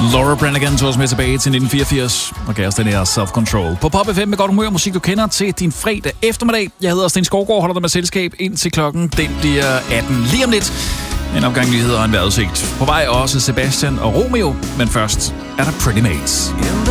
Laura Branigan tog os med tilbage til 1984 og gav os den her Self Control. På Pop FM med godt humør og musik, du kender til din fredag eftermiddag. Jeg hedder Sten Skovgaard, holder dig med selskab indtil klokken. Den bliver 18 lige om lidt. En omgang nyheder og en vejrudsigt. På vej også Sebastian og Romeo, men først er der Pretty Mates.